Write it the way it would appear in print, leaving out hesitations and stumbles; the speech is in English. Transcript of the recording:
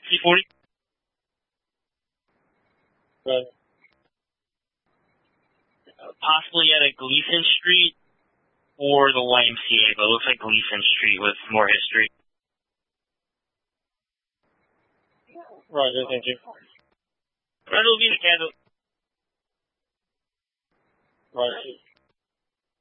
C40? Right. Possibly at a Gleason Street or the YMCA, but it looks like Gleason Street with more history. Right, thank you. Right, it'll be in the candle. Right.